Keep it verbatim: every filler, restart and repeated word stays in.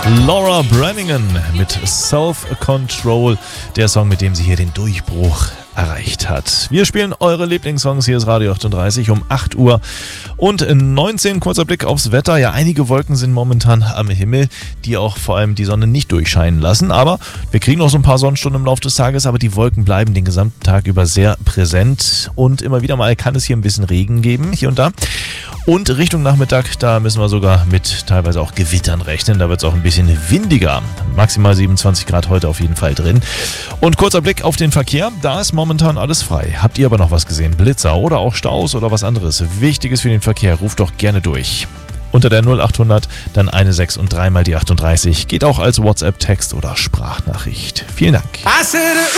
Laura Branigan mit Self-Control, der Song, mit dem sie hier den Durchbruch erreicht hat. Wir spielen eure Lieblingssongs, hier ist Radio achtunddreißig um acht Uhr und neunzehn. Kurzer Blick aufs Wetter. Ja, einige Wolken sind momentan am Himmel, die auch vor allem die Sonne nicht durchscheinen lassen, aber wir kriegen noch so ein paar Sonnenstunden im Laufe des Tages, aber die Wolken bleiben den gesamten Tag über sehr präsent und immer wieder mal kann es hier ein bisschen Regen geben, hier und da. Und Richtung Nachmittag, da müssen wir sogar mit teilweise auch Gewittern rechnen. Da wird es auch ein bisschen windiger. Maximal siebenundzwanzig Grad heute auf jeden Fall drin. Und kurzer Blick auf den Verkehr. Da ist momentan alles frei. Habt ihr aber noch was gesehen? Blitzer oder auch Staus oder was anderes? Wichtiges für den Verkehr. Ruft doch gerne durch. Unter der null achthundert, dann eine sechs und dreimal die achtunddreißig. Geht auch als WhatsApp-Text oder Sprachnachricht. Vielen Dank.